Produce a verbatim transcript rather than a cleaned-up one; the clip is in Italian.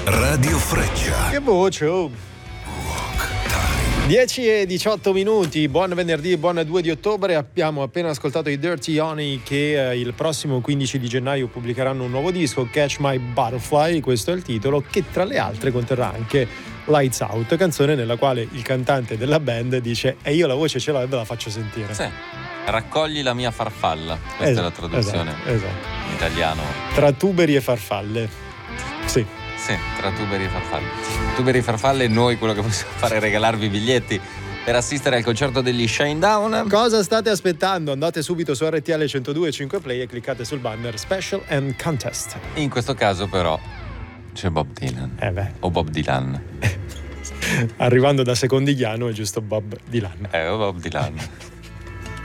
Radio Freccia. Che voce, oh. dieci e diciotto minuti, buon venerdì, buon due di ottobre. Abbiamo appena ascoltato i Dirty Honey che eh, il prossimo quindici di gennaio pubblicheranno un nuovo disco, Catch My Butterfly, questo è il titolo, che tra le altre conterrà anche Lights Out, canzone nella quale il cantante della band dice e io la voce ce l'ho e ve la faccio sentire. Sì, raccogli la mia farfalla, questa esatto, è la traduzione esatto, esatto. in italiano. Tra tuberi e farfalle, sì. Sì, tra tuberi e farfalle. Tuberi e farfalle, noi quello che possiamo fare è regalarvi biglietti per assistere al concerto degli Shinedown. Cosa state aspettando? Andate subito su R T L centodue e cinque Play e cliccate sul banner Special and Contest. In questo caso però c'è Bob Dylan. Eh beh. O Bob Dylan. Arrivando da Secondigliano è giusto Bob Dylan. Eh, o Bob Dylan.